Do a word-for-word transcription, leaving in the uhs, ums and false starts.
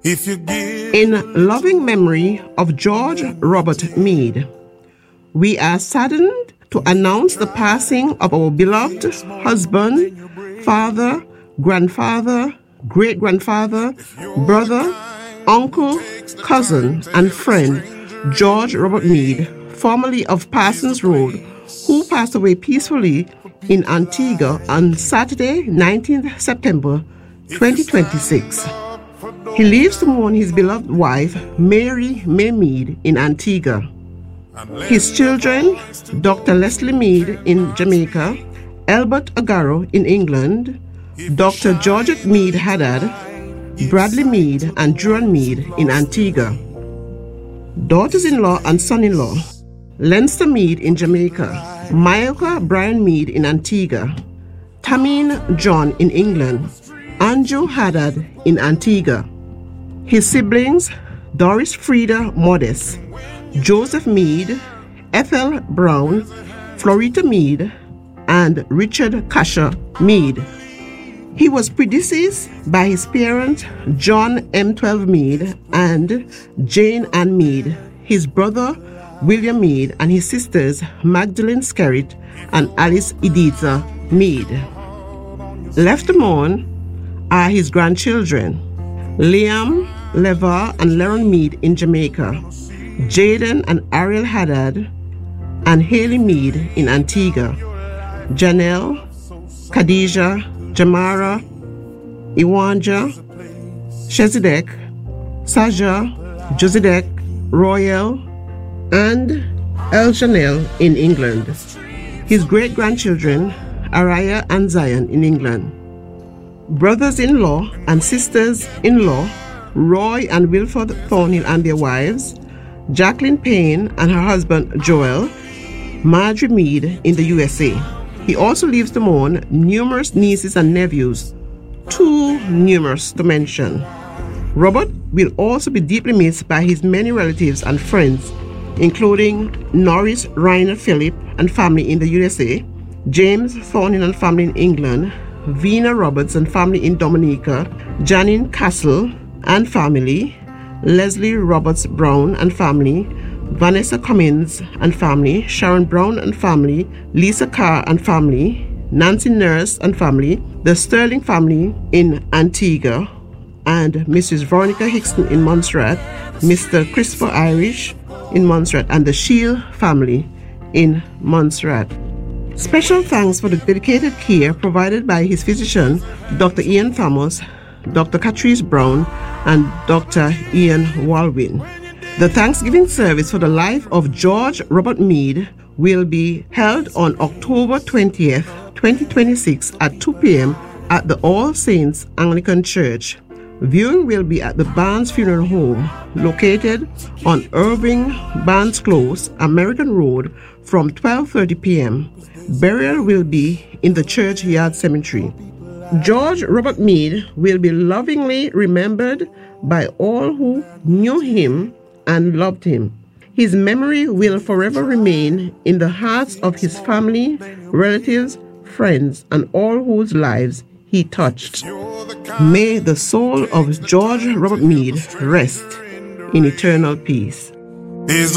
If you give In loving memory of George Robert Meade, we are saddened to announce the passing of our beloved husband, father, grandfather, great-grandfather, brother, uncle, cousin, and friend, George Robert Meade, formerly of Parsons Road, who passed away peacefully in Antigua on Saturday, nineteenth September, twenty twenty-six. He leaves to mourn his beloved wife, Mary May Meade, in Antigua. His children, Doctor Leslie Meade in Jamaica, Albert Agaro in England, Doctor Georgette Meade Haddad, Bradley Meade, and Juran Meade in Antigua. Daughters-in-law and son-in-law, Leinster Meade in Jamaica, Myaka Brian Meade in Antigua, Tamine John in England, Andrew Haddad in Antigua. His siblings, Doris Frieda Modest, Joseph Meade, Ethel Brown, Florita Meade, and Richard Kasher Meade. He was predeceased by his parents, John M. twelve Meade and Jane Ann Meade, his brother, William Meade, and his sisters, Magdalene Skerritt and Alice Editha Meade. Left to mourn are his grandchildren, Liam, Levar, and Leron Meade in Jamaica, Jaden and Ariel Haddad, and Haley Meade in Antigua, Janelle, Khadijah, Jamara, Iwanja, Shezidek, Saja, Josidek, Royal, and El Janelle in England. His great-grandchildren, Araya and Zion in England. Brothers-in-law and sisters-in-law, Roy and Wilford Thornhill and their wives, Jacqueline Payne and her husband Joel, Marjorie Meade in the U S A. He also leaves to mourn numerous nieces and nephews, too numerous to mention. Robert will also be deeply missed by his many relatives and friends, including Norris Reiner Phillip and family in the U S A, James Thornhill and family in England, Vina Roberts and family in Dominica, Janine Castle and family, Leslie Roberts Brown and family, Vanessa Cummins and family, Sharon Brown and family, Lisa Carr and family, Nancy Nurse and family, the Sterling family in Antigua, and Missus Veronica Hickson in Montserrat, Mister Christopher Irish in Montserrat, and the Shield family in Montserrat. Special thanks for the dedicated care provided by his physician, Doctor Ian Thomas, Doctor Catrice Brown, and Doctor Ian Walwyn. The Thanksgiving service for the life of George Robert Meade will be held on October twentieth, twenty twenty-six at two p.m. at the All Saints Anglican Church. Viewing will be at the Barnes Funeral Home, located on Irving Barnes Close, American Road, from twelve thirty p.m. Burial will be in the Churchyard Cemetery. George Robert Meade will be lovingly remembered by all who knew him and loved him. His memory will forever remain in the hearts of his family, relatives, friends, and all whose lives he touched. May the soul of George Robert Meade rest in eternal peace.